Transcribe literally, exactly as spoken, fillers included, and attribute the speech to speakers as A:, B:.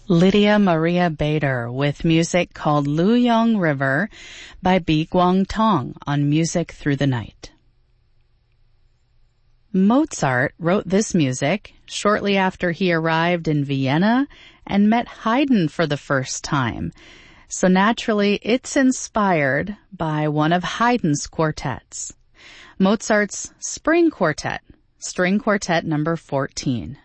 A: Lydia Maria Bader with music called Luyong River by Bi Guang Tong on Music Through the Night. Mozart wrote this music shortly after he arrived in Vienna and met Haydn for the first time. So naturally, it's inspired by one of Haydn's quartets. Mozart's Spring Quartet, String Quartet number fourteen.